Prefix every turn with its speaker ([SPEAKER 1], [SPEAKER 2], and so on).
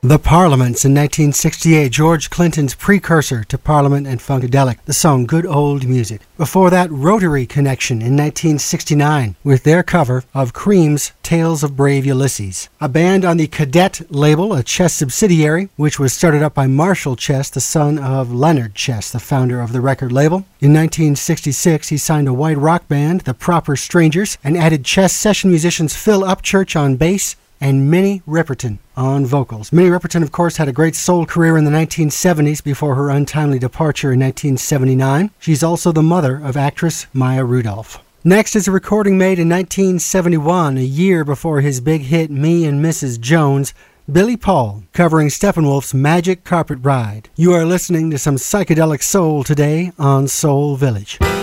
[SPEAKER 1] The Parliaments in 1968, George Clinton's precursor to Parliament and Funkadelic, the song Good Old Music. Before that, Rotary Connection in 1969 with their cover of Cream's Tales of Brave Ulysses. A band on the Cadet label, a Chess subsidiary, which was started up by Marshall Chess, the son of Leonard Chess, the founder of the record label. In 1966, he signed a white rock band, The Proper Strangers, and added Chess session musicians Phil Upchurch on bass and Minnie Riperton on vocals. Minnie Riperton, of course, had a great soul career in the 1970s before her untimely departure in 1979. She's also the mother of actress Maya Rudolph. Next is a recording made in 1971, a year before his big hit Me and Mrs. Jones, Billy Paul, covering Steppenwolf's Magic Carpet Ride. You are listening to some psychedelic soul today on Soul Village.